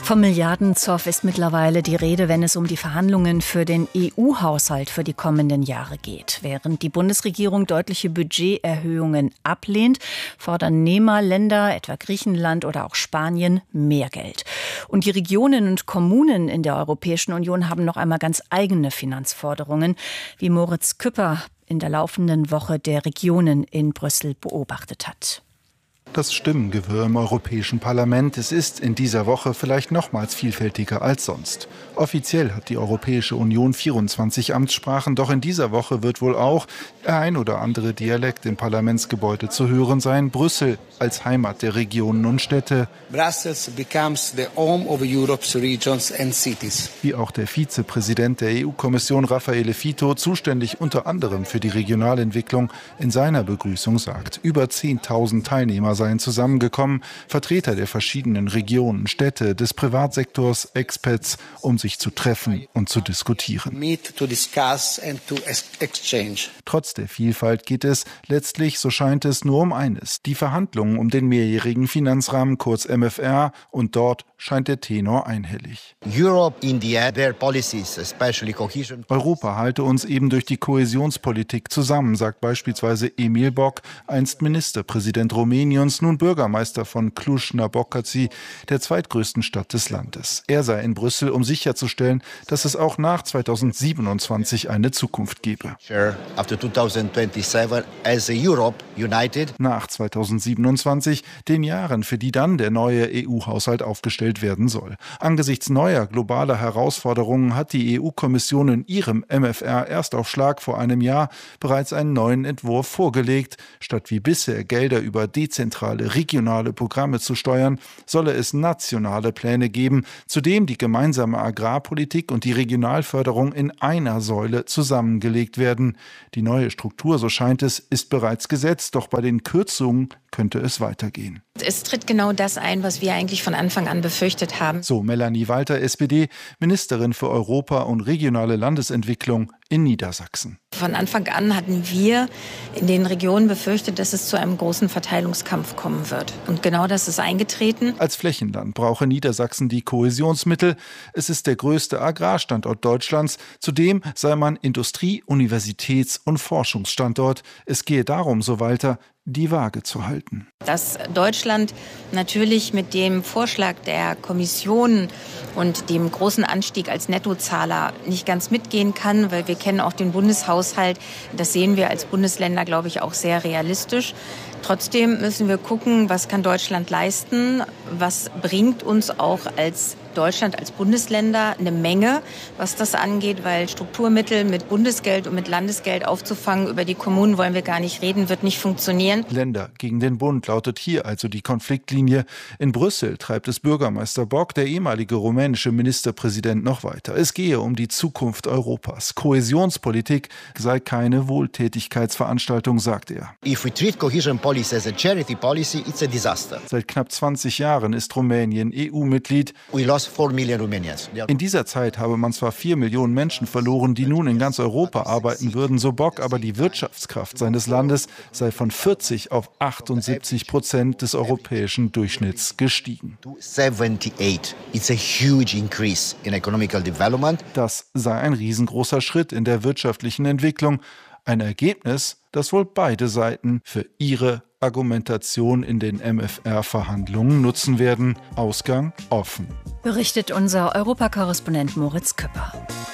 Vom Milliardenzoff ist mittlerweile die Rede, wenn es um die Verhandlungen für den EU-Haushalt für die kommenden Jahre geht. Während die Bundesregierung deutliche Budgeterhöhungen ablehnt, fordern Nehmerländer, etwa Griechenland oder auch Spanien, mehr Geld. Und die Regionen und Kommunen in der Europäischen Union haben noch einmal ganz eigene Finanzforderungen, wie Moritz Küpper in der laufenden Woche der Regionen in Brüssel beobachtet hat. Das Stimmengewirr im Europäischen Parlament, es ist in dieser Woche vielleicht nochmals vielfältiger als sonst. Offiziell hat die Europäische Union 24 Amtssprachen, doch in dieser Woche wird wohl auch der ein oder andere Dialekt im Parlamentsgebäude zu hören sein. Brüssel als Heimat der Regionen und Städte. Brussels becomes the home of Europe's regions and cities. Wie auch der Vizepräsident der EU-Kommission Raffaele Fitto, zuständig unter anderem für die Regionalentwicklung, in seiner Begrüßung sagt, über 10.000 Teilnehmer seien zusammengekommen, Vertreter der verschiedenen Regionen, Städte, des Privatsektors, Expats, um sich zu treffen und zu diskutieren. Trotz der Vielfalt geht es letztlich, so scheint es, nur um eines: die Verhandlungen um den mehrjährigen Finanzrahmen, kurz MFR, und dort scheint der Tenor einhellig. Europa halte uns eben durch die Kohäsionspolitik zusammen, sagt beispielsweise Emil Boc, einst Ministerpräsident Rumäniens, nun Bürgermeister von Cluj-Napoca, der zweitgrößten Stadt des Landes. Er sei in Brüssel, um sicherzustellen, dass es auch nach 2027 eine Zukunft gebe. Nach 2027, den Jahren, für die dann der neue EU-Haushalt aufgestellt werden soll. Angesichts neuer globaler Herausforderungen hat die EU-Kommission in ihrem MFR Erstaufschlag vor einem Jahr bereits einen neuen Entwurf vorgelegt. Statt wie bisher Gelder über dezentrale, regionale Programme zu steuern, solle es nationale Pläne geben, zudem die gemeinsame Agrarpolitik und die Regionalförderung in einer Säule zusammengelegt werden. Die neue Struktur, so scheint es, ist bereits gesetzt, doch bei den Kürzungen könnte es weitergehen. Es tritt genau das ein, was wir eigentlich von Anfang an befürchtet haben. So Melanie Walter, SPD, Ministerin für Europa und regionale Landesentwicklung in Niedersachsen. Von Anfang an hatten wir in den Regionen befürchtet, dass es zu einem großen Verteilungskampf kommen wird. Und genau das ist eingetreten. Als Flächenland brauche Niedersachsen die Kohäsionsmittel. Es ist der größte Agrarstandort Deutschlands. Zudem sei man Industrie-, Universitäts- und Forschungsstandort. Es gehe darum, so Walter, die Waage zu halten. Dass Deutschland natürlich mit dem Vorschlag der Kommission und dem großen Anstieg als Nettozahler nicht ganz mitgehen kann, weil wir kennen auch den Bundeshaushalt. Das sehen wir als Bundesländer, glaube ich, auch sehr realistisch. Trotzdem müssen wir gucken, was kann Deutschland leisten, was bringt uns auch als Deutschland, als Bundesländer eine Menge, was das angeht, weil Strukturmittel mit Bundesgeld und mit Landesgeld aufzufangen, über die Kommunen wollen wir gar nicht reden, wird nicht funktionieren. Länder gegen den Bund lautet hier also die Konfliktlinie. In Brüssel treibt es Bürgermeister Boc, der ehemalige rumänische Ministerpräsident, noch weiter. Es gehe um die Zukunft Europas. Kohäsionspolitik sei keine Wohltätigkeitsveranstaltung, sagt er. Seit knapp 20 Jahren ist Rumänien EU-Mitglied. In dieser Zeit habe man zwar 4 Millionen Menschen verloren, die nun in ganz Europa arbeiten würden, so Boc, aber die Wirtschaftskraft seines Landes sei von 40 auf 78% des europäischen Durchschnitts gestiegen. Das sei ein riesengroßer Schritt in der wirtschaftlichen Entwicklung. Ein Ergebnis, das wohl beide Seiten für ihre Argumentation in den MFR-Verhandlungen nutzen werden. Ausgang offen. Berichtet unser Europakorrespondent Moritz Küpper.